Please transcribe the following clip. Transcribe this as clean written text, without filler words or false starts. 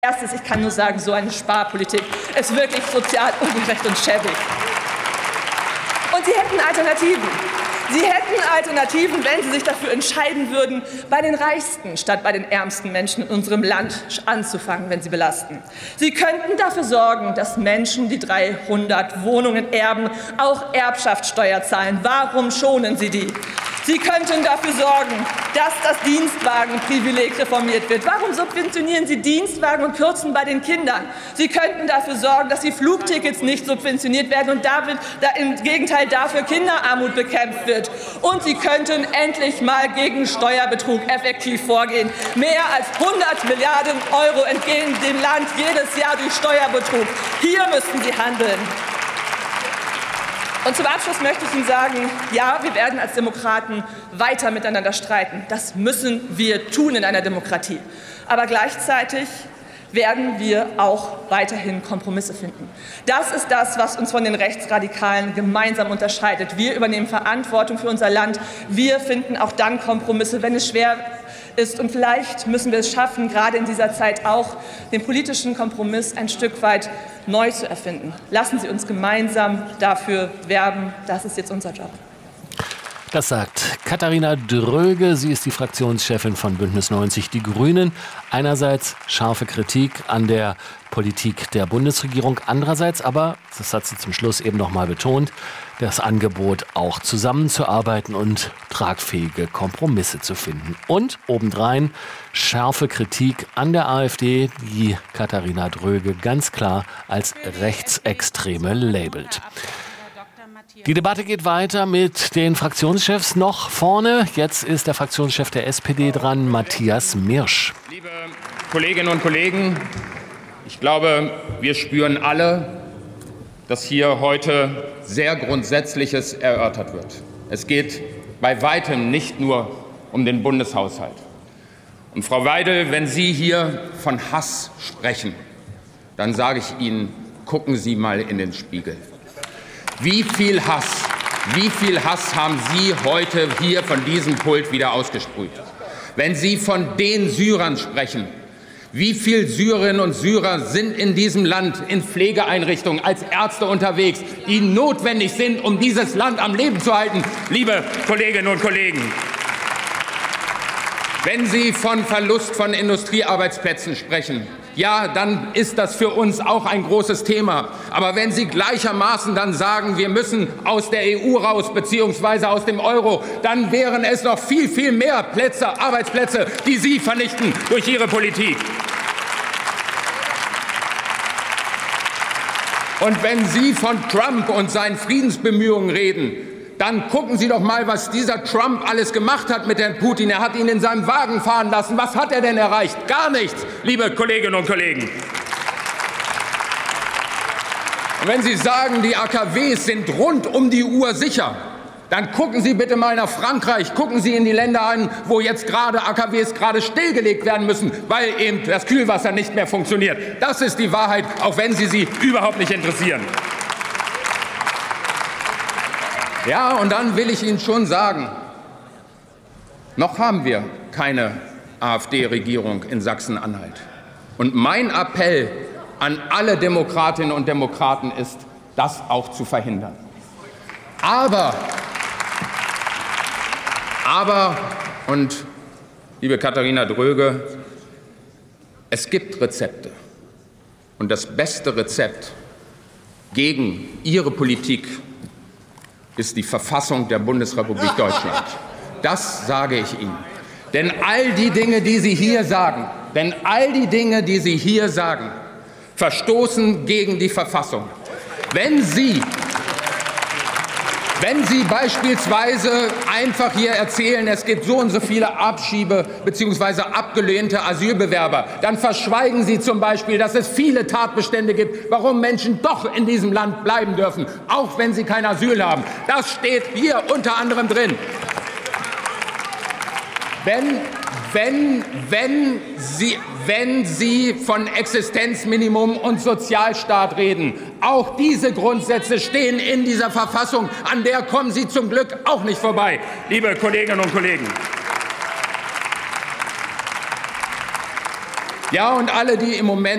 Erstes, ich kann nur sagen, so eine Sparpolitik ist wirklich sozial ungerecht und schäbig. Und Sie hätten Alternativen. Sie hätten Alternativen, wenn Sie sich dafür entscheiden würden, bei den reichsten statt bei den ärmsten Menschen in unserem Land anzufangen, wenn Sie belasten. Sie könnten dafür sorgen, dass Menschen, die 300 Wohnungen erben, auch Erbschaftssteuer zahlen. Warum schonen Sie die? Sie könnten dafür sorgen, dass das Dienstwagenprivileg reformiert wird. Warum subventionieren Sie Dienstwagen und kürzen bei den Kindern? Sie könnten dafür sorgen, dass die Flugtickets nicht subventioniert werden und im Gegenteil dafür Kinderarmut bekämpft wird. Und Sie könnten endlich mal gegen Steuerbetrug effektiv vorgehen. Mehr als 100 Milliarden € entgehen dem Land jedes Jahr durch Steuerbetrug. Hier müssten Sie handeln. Und zum Abschluss möchte ich Ihnen sagen, ja, wir werden als Demokraten weiter miteinander streiten. Das müssen wir tun in einer Demokratie. Aber gleichzeitig werden wir auch weiterhin Kompromisse finden. Das ist das, was uns von den Rechtsradikalen gemeinsam unterscheidet. Wir übernehmen Verantwortung für unser Land. Wir finden auch dann Kompromisse, wenn es schwer ist. Und vielleicht müssen wir es schaffen, gerade in dieser Zeit auch den politischen Kompromiss ein Stück weit neu zu erfinden. Lassen Sie uns gemeinsam dafür werben. Das ist jetzt unser Job. Das sagt Katharina Dröge. Sie ist die Fraktionschefin von Bündnis 90 Die Grünen. Einerseits scharfe Kritik an der Politik der Bundesregierung. Andererseits aber, das hat sie zum Schluss eben noch mal betont, das Angebot auch zusammenzuarbeiten und tragfähige Kompromisse zu finden. Und obendrein scharfe Kritik an der AfD, die Katharina Dröge ganz klar als Rechtsextreme labelt. Die Debatte geht weiter mit den Fraktionschefs noch vorne. Jetzt ist der Fraktionschef der SPD dran, Matthias Mirsch. Liebe Kolleginnen und Kollegen, ich glaube, wir spüren alle, dass hier heute sehr Grundsätzliches erörtert wird. Es geht bei weitem nicht nur um den Bundeshaushalt. Und Frau Weidel, wenn Sie hier von Hass sprechen, dann sage ich Ihnen, gucken Sie mal in den Spiegel. Wie viel Hass haben Sie heute hier von diesem Pult wieder ausgesprüht? Wenn Sie von den Syrern sprechen, wie viele Syrerinnen und Syrer sind in diesem Land in Pflegeeinrichtungen als Ärzte unterwegs, die notwendig sind, um dieses Land am Leben zu halten, liebe Kolleginnen und Kollegen? Wenn Sie von Verlust von Industriearbeitsplätzen sprechen, ja, dann ist das für uns auch ein großes Thema. Aber wenn Sie gleichermaßen dann sagen, wir müssen aus der EU raus bzw. aus dem Euro, dann wären es noch viel, viel mehr Arbeitsplätze, die Sie vernichten durch Ihre Politik. Und wenn Sie von Trump und seinen Friedensbemühungen reden, dann gucken Sie doch mal, was dieser Trump alles gemacht hat mit Herrn Putin. Er hat ihn in seinem Wagen fahren lassen. Was hat er denn erreicht? Gar nichts, liebe Kolleginnen und Kollegen. Und wenn Sie sagen, die AKWs sind rund um die Uhr sicher, dann gucken Sie bitte mal nach Frankreich, gucken Sie in die Länder an, wo jetzt gerade AKWs stillgelegt werden müssen, weil eben das Kühlwasser nicht mehr funktioniert. Das ist die Wahrheit, auch wenn sie überhaupt nicht interessieren. Ja, und dann will ich Ihnen schon sagen, noch haben wir keine AfD-Regierung in Sachsen-Anhalt. Und mein Appell an alle Demokratinnen und Demokraten ist, das auch zu verhindern. Aber, und liebe Katharina Dröge, es gibt Rezepte. Und das beste Rezept gegen Ihre Politik ist die Verfassung der Bundesrepublik Deutschland. Das sage ich Ihnen. Denn all die Dinge, die Sie hier sagen, verstoßen gegen die Verfassung. Wenn Sie beispielsweise einfach hier erzählen, es gibt so und so viele bzw. abgelehnte Asylbewerber, dann verschweigen Sie zum Beispiel, dass es viele Tatbestände gibt, warum Menschen doch in diesem Land bleiben dürfen, auch wenn sie kein Asyl haben. Das steht hier unter anderem drin. Wenn Sie von Existenzminimum und Sozialstaat reden, auch diese Grundsätze stehen in dieser Verfassung. An der kommen Sie zum Glück auch nicht vorbei, liebe Kolleginnen und Kollegen. Ja, und alle, die im Moment